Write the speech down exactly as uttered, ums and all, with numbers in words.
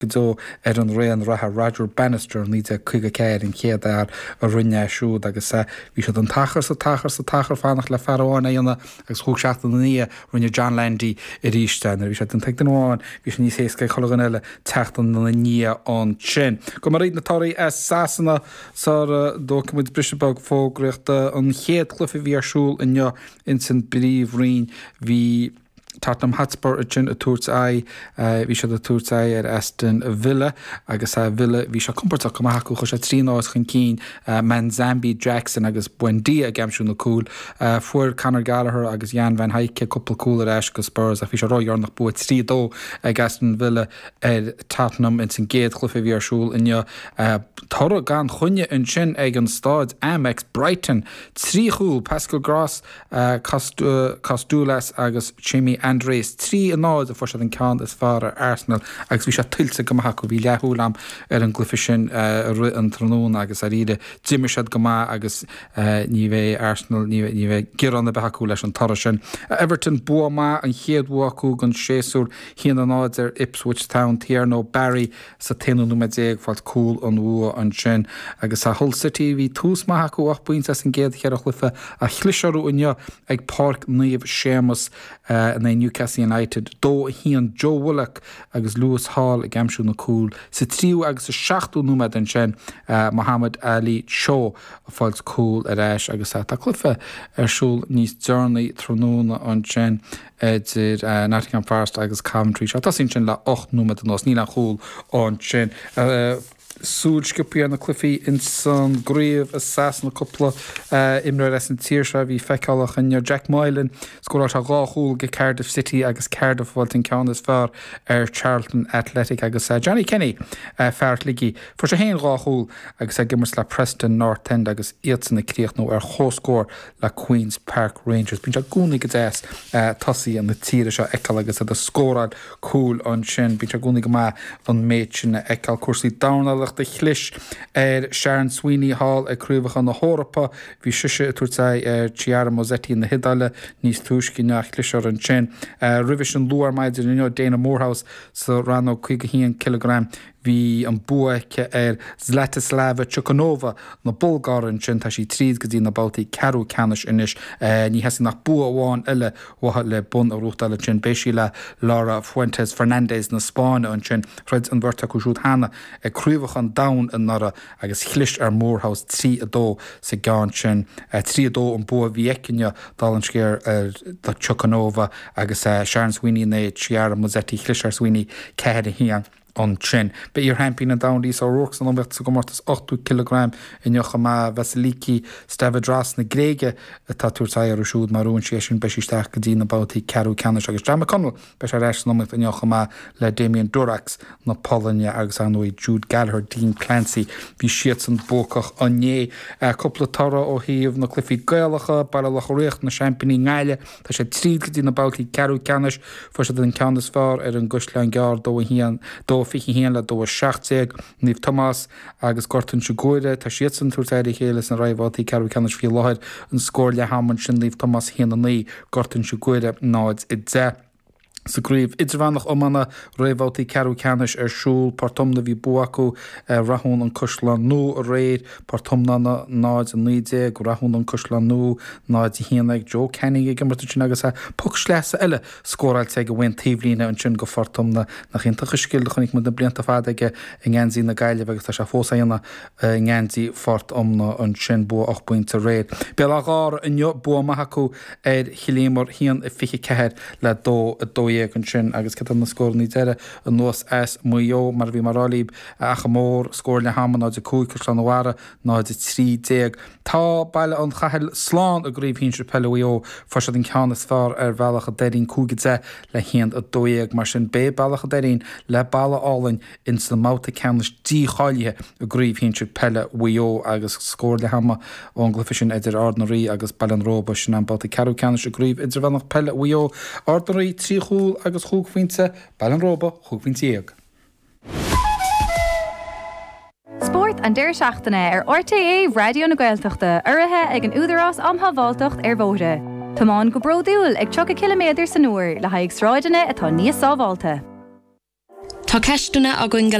go ar an réan ratha Roger Bannister ní a chuige céir in chéad ar a rinne siúd agus bhí se an tachar sa tachar sa tachar fannach le Farháin aonna agus thug seachtain ní rinne John Landy i rístein bhí se an teachtain amháin bhí se níos éca cholagan eile teachtain na ní an sin. Go mar réad na tarí as sasanna sa dócimid Brisbane fógreachta an chéad clufa bhí arsúil inneo in san bríomh rion hí Tottenham Hotspur a sin a túirt ai bhí se a túirt ai ar Aston Villa agus a Villa bhí se compórtach go maithú chu sé trí áis chun cín Manzambi Jackson agus Buendía a gemsú na cúil fuair Conor Gallagher agus Jan Van Heike couple cúil ar eis go Spurs a bhí se roiarnach buid trí dó ag Aston Villa ar Tottenham in san géad chlufa bhí arsúil inneo tora gan chunne an sin ag an stáid Amex Brighton trí chúl Pascal Gross Costulas agus Jimmy Andres trí an náid a fuair an ceann is fear ar Arsenal agus bhí se tiltte go maithe go bhí leithúlam ar an glufa sin an trónún agus a riide Jimmy siad go maith agus ní bheith Arsenal ní bheith giran na bethú leis an tar sin. Everton bua maith an chéadhhaú gan séasúr hían an náid ar Ipswich Town Tierno Barry sa téanú número déag fáilt cúil an bhua an sin agus a Hull City bhí tús maith acu ach buinte an géad chear a chlufa a chlisearú inneo ag Park Níomh Seamus na Newcastle United dó hían Joe Willock agus Lewis Hall a gemsú na cúil sa tríú agus sa seachtú número an sin Mohamed Ali Shaw a fáilt cúil ar eis agus tá clufa arsúil níos dearnaí trónúna an sin idir Nottingham Forest agus Coventry seo tá sin sin le ocht número an os ní le chúil an sin. Súd scipií na clufií in san gríomh a sas na coppla imre leis an tíir se bhí feicáach an Jack Moylan scóir a gáthúil go Cardiff City agus Cardiff bhil in ceann is fear ar Charlton Athletic agus Johnny Kenny fearrt ligi fu sé héon gáthúil agus a gimmers le Preston North End agus iad san na críoch nó ar chóscóir le Queen's Park Rangers. Bín se gúnaí go dés tosaí an na tíre seo eiceil agus a scóráid cúil an sin bín se gúnaí go maith an méid sin na eiceil cuasaí damnach de chlis ar Sharon Sweeney Hall a cruúbhachan na Hórappa bhí siise a túirtá ar Chiara Mozzetti na Hidalle níos túiscí nach chlisear an sin. Rivis an luar maidir in Dana Morehouse sa ran ó chuige híon kilogram hí an buaice ar Zlatislava Chukanova na Bulgárin sin tá sí tríd go dtí na bátaí cearú canis inis ní hesin nach bu amháin eile wathe le bun a ruachtáile sin béisi le Laura Fuentes Fernandez na Spáine an sin chreid an bhirrta go siúd hana ag cruúbhachan dain an nara agus chlis ar Morehouse trí a dó sa gáin sin trí a dó an bu bhí eicinne dal an scéir ar de Chukanova agus Sharon Sweeney na Chiara Mozzetti chlis ar Sweeney cead a hían an sin. Be ar hampí na downlís ó roks an ombecht sa gomortas ochtú kilogram in jocha ma Vasiliki Stavadras na Gréige a tatúrtá ar siúd marún sé sin beisisteach go dtí na bátaí cearú canis agus Drama Conwell beis ar eis an ombecht in jocha ma le Damien Durax na Polonia agus an óid Jude Gallagher Dean Clancy bhí siad san bócach anné coppla tara ó híomh na clufií gaialacha bara le choréocht na champaní ngaile tá sé tríd go dtí na bátaí cearú canis fu sé den canis fearr ar an guslein gear dó hían dó fichi héan le dó seachtséag níomh Thomas agus gortan se góide tá siad san túirtéirí chéile an raibhátí cearú canis fí láthir an scóir le haman sin níomh Thomas héan an ní gortan se góide náid i dé. Sa gríomh idirhánach omana raibhátí cearú canis ar siúl partomna bhí buacu rathún an coslan nó a réad partomna náid an nídé go rathún an coslan nó náid i héanaag Joe Kenny ag gimmarte sin agus a puc sleasa eile scóráil te go bhain tíomhlína an sin go fartomna nach chénta chuiscil chunig mu na blianta fád aige i ngánsaí na gaiile agus tá se fósaíanna ngánsaí fort omna an sin bu ach buinte réad. Be a gár in bu maithacú ar chilémor hían i fiche ceir le dó a dó an sin agus ce na scóir ní deire an nuas es muo mar bhí marálíb acha mór scóir le haman náid a cúig chulanhara náid i trí déag. Tá bailile an chail sláán a gríomh hín se peó fa se den ceannas fearr ar bhealacha déirín cúgaide le héan a dóag mar sin bé bailach déirín le bailla álainn in sa máta ceannas díáilethe a gríomh hín se pelle uo agus scóir le hama ón glufi sin idir ardnarí agus bailin róba sin an balta cearú ceannas a gríomh idir bhenach pelle uo ardnarí tríú agus chúghainte bailin róba chúghaintíag. Sport an deir seachtaine ar R T é Radio na Gaeltachta uirithe ag an údarás amthabháltacht ar bóide. Támán go bródúil ag tucha kiloméidir san uair le haig sráideanna atá níos sábháilta. Tá ceistena a go